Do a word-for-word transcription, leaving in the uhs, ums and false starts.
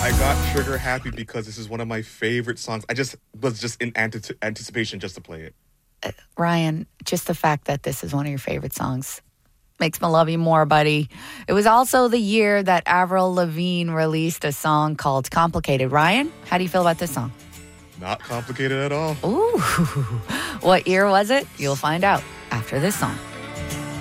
I got trigger happy because this is one of my favorite songs. I just was just in ante- anticipation just to play it. Uh, Ryan, just the fact that this is one of your favorite songs makes me love you more, buddy. It was also the year that Avril Lavigne released a song called Complicated. Ryan, how do you feel about this song? Not complicated at all. Ooh. What year was it? You'll find out after this song.